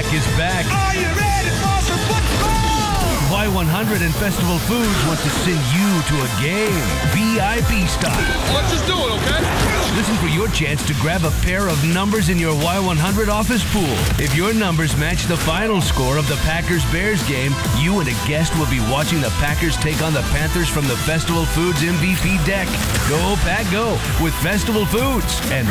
Pack is back. Are you ready for some football? Y100 and Festival Foods want to send you to a game, VIP style. Let's just do it, okay? Listen for your chance to grab a pair of numbers in your Y100 office pool. If your numbers match the final score of the Packers-Bears game, you and a guest will be watching the Packers take on the Panthers from the Festival Foods MVP deck. Go, Pack, go with Festival Foods and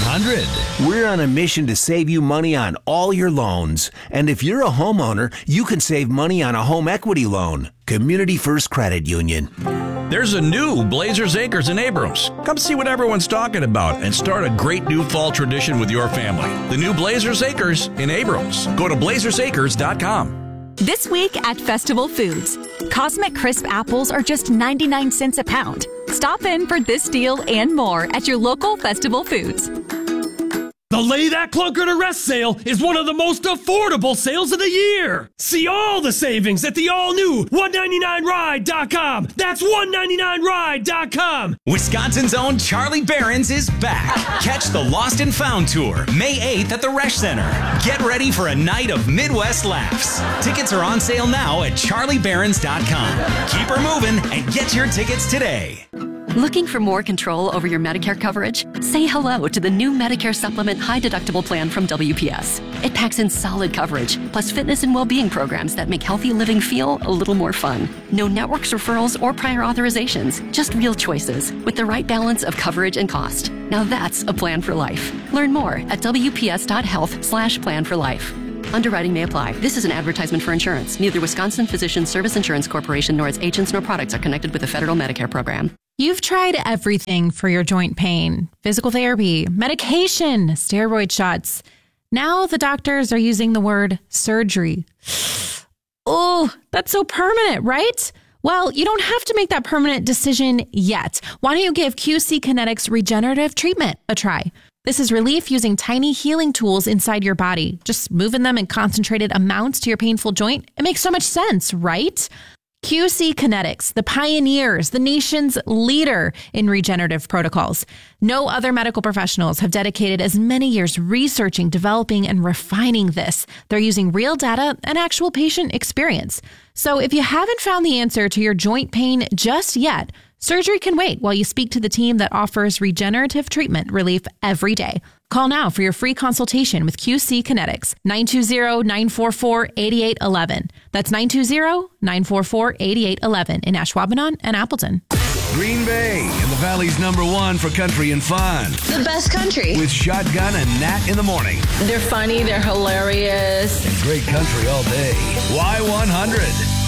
Y100. We're on a mission to save you money on all your loans. And if you're a homeowner, you can save money on a home equity loan. Community First Credit Union. There's a new Blazers Acres in Abrams. Come see what everyone's talking about and start a great new fall tradition with your family. The new Blazers Acres in Abrams. Go to blazersacres.com. This week at Festival Foods, Cosmic Crisp apples are just 99 cents a pound. Stop in for this deal and more at your local Festival Foods. The Lay That Clunker to Rest sale is one of the most affordable sales of the year. See all the savings at the all-new 199ride.com. That's 199ride.com. Wisconsin's own Charlie Barron's is back. Catch the Lost and Found Tour May 8th at the Resch Center. Get ready for a night of Midwest laughs. Tickets are on sale now at charliebarrons.com. Keep her moving and get your tickets today. Looking for more control over your Medicare coverage? Say hello to the new Medicare Supplement High Deductible Plan from WPS. It packs in solid coverage, plus fitness and well-being programs that make healthy living feel a little more fun. No networks, referrals, or prior authorizations, just real choices with the right balance of coverage and cost. Now that's a plan for life. Learn more at wps.health/plan for life. Underwriting may apply. This is an advertisement for insurance. Neither Wisconsin Physicians Service Insurance Corporation nor its agents nor products are connected with the federal Medicare program. You've tried everything for your joint pain. Physical therapy, medication, steroid shots. Now the doctors are using the word surgery. Oh, that's so permanent, right? Well, you don't have to make that permanent decision yet. Why don't you give QC Kinetics regenerative treatment a try? This is relief using tiny healing tools inside your body. Just moving them in concentrated amounts to your painful joint. It makes so much sense, right? QC Kinetics, the pioneers, the nation's leader in regenerative protocols. No other medical professionals have dedicated as many years researching, developing, and refining this. They're using real data and actual patient experience. So if you haven't found the answer to your joint pain just yet, surgery can wait while you speak to the team that offers regenerative treatment relief every day. Call now for your free consultation with QC Kinetics, 920-944-8811. That's 920-944-8811 in Ashwaubenon and Appleton. Green Bay and the Valley's #1 for country and fun. The best country. With Shotgun and Nat in the morning. They're funny, they're hilarious. And great country all day. Y100.